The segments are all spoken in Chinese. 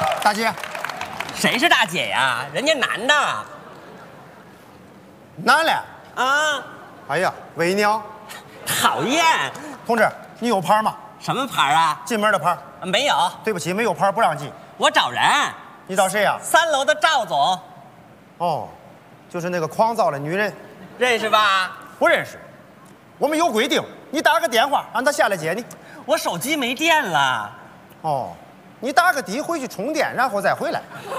大姐， 谁是大姐呀？人家男的。 男的啊？ 哎呀，伪娘！ 讨厌！ 同志，你有牌吗？ 什么牌啊？ 进门的牌。 没有。 对不起，没有牌不让进。 我找人。 你找谁呀 ？3楼的赵总。 哦，就是那个狂躁的女人。 认识吧？ 不认识。我们有规定，你打个电话让他下来接你。 我手机没电了。 哦，你打个的回去充电，然后再回来。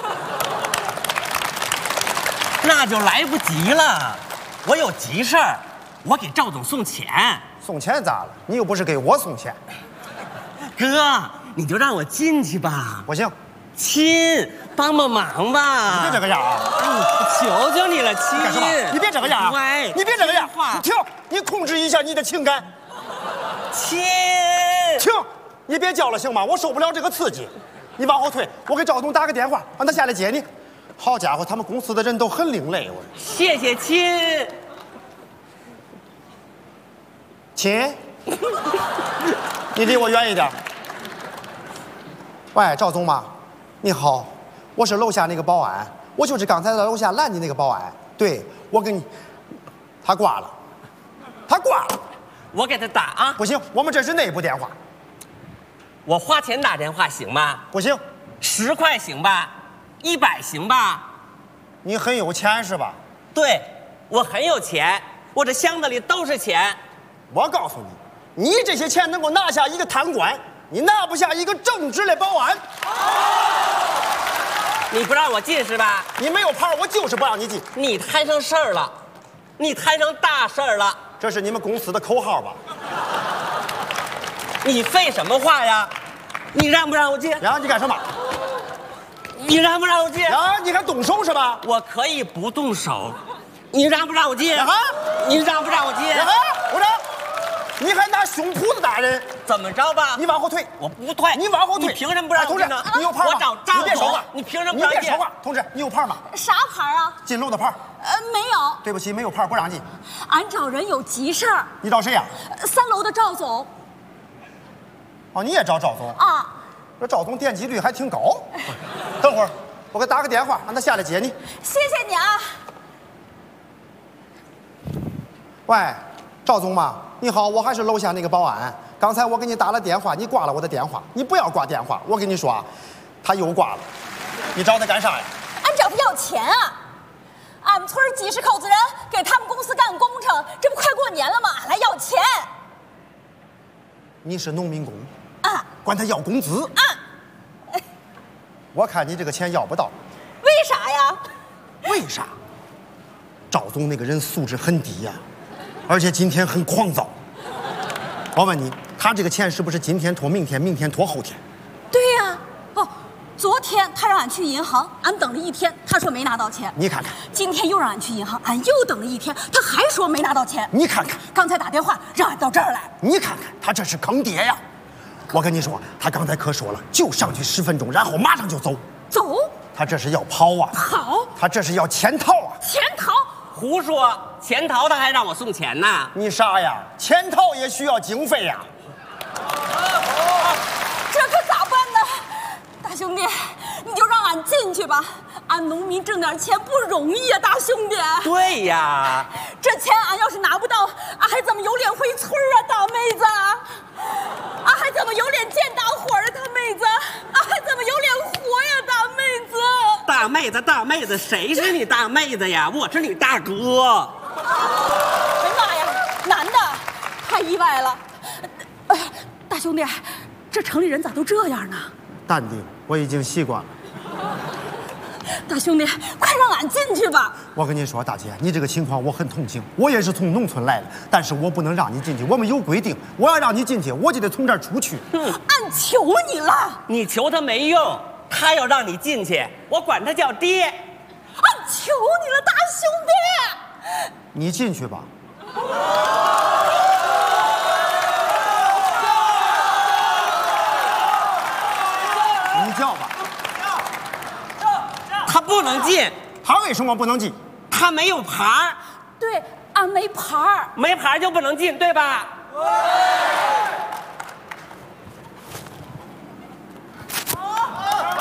那就来不及了，我有急事儿，我给赵总送钱。 送钱咋了？你又不是给我送钱。 哥，你就让我进去吧。 不行， 亲，帮帮忙吧。 你别这个样啊！ 求求你了，亲。 干什么？你别这个样啊！ 乖， 你别这个样。 你停！你控制一下你的情感。 亲。 停！你别叫了行吗？我受不了这个刺激。你往后退，我给赵总打个电话，让他下来接你。好家伙，他们公司的人都很另类。 谢谢亲。 亲，你离我远一点。喂，赵总吗？你好，我是楼下那个保安，我就是刚才在楼下拦你那个保安。对，我跟你，他挂了，他挂了。 我给他打啊！ 不行，我们这是内部电话。 我花钱打电话行吗？ 不行。 10块行吧？100行吧？ 你很有钱是吧？ 对，我很有钱，我这箱子里都是钱。 我告诉你，你这些钱能够拿下一个贪官，你拿不下一个正直的保安。 你不让我进是吧？ 你没有牌，我就是不让你进。 你摊上事儿了，你摊上大事儿了。 这是你们公司的口号吧？ 你废什么话呀？你让不让我进？ 让你干什么？ 你让不让我进？ 啊，你还动手是吧？ 我可以不动手。你让不让我进？ 啊， 你让不让我进？ 啊，鼓掌！你还拿胸脯子打人？ 怎么着吧？ 你往后退！ 我不退。 你往后退！ 你凭什么不让我进呢？ 同志，你有牌吗？ 我找赵总。 你别说话！ 你凭什么不让我进？ 你别说话！同志，你有牌吗？ 啥牌啊？ 进楼的牌。 没有。 对不起，没有牌不让进。 俺找人有急事儿。 你找谁呀 ？3楼的赵总。 哦，你也找赵总啊？ 这赵总点击率还挺高。等会儿，我给他打个电话，让他下来接你。 谢谢你啊。 喂，赵总吗？你好，我还是楼下那个保安。刚才我给你打了电话，你挂了我的电话。你不要挂电话，我跟你说啊，他又挂了。你找他干啥呀？ 俺找他要钱啊！俺们村几十口子人给他们公司干工程，这不快过年了吗？俺来要钱。 你是农民工啊？ 管他要工资啊？ 我看你这个钱要不到。 为啥呀？ 为啥？赵总那个人素质很低呀，而且今天很狂躁。我问你，他这个钱是不是今天拖明天，明天拖后天？ 对呀。哦，昨天他让俺去银行，俺等了1天，他说没拿到钱。 你看看。 今天又让俺去银行，俺又等了1天，他还说没拿到钱。 你看看。 刚才打电话让俺到这儿来。 你看看，他这是坑爹呀！我跟你说，他刚才可说了，就上去10分钟，然后马上就走。 走？ 他这是要跑啊！ 跑？ 他这是要潜逃啊！ 潜逃？ 胡说！潜逃他还让我送钱呢？ 你傻呀？潜逃也需要经费呀！ 这可咋办呢？大兄弟，你就让俺进去吧。俺农民挣点钱不容易啊，大兄弟。 对呀。 这钱俺要是拿不到，俺还怎么有脸回村啊，大妹子？俺还怎么有脸见大伙儿啊，大妹子？俺还怎么有脸活呀，大妹子？ 大妹子，大妹子，谁是你大妹子呀？我是你大哥。 哎妈呀，男的，太意外了。大兄弟，这城里人咋都这样呢？ 淡定，我已经习惯了。 大兄弟，快让俺进去吧！ 我跟你说，大姐，你这个情况我很同情，我也是从农村来的，但是我不能让你进去，我们有规定，我要让你进去，我就得从这儿出去。 俺求你了， 你求他没用，他要让你进去，我管他叫爹。 俺求你了，大兄弟！ 你进去吧。你叫吧。 他不能进。 他为什么不能进？ 他没有牌儿。 对，俺没牌儿。 没牌儿就不能进，对吧？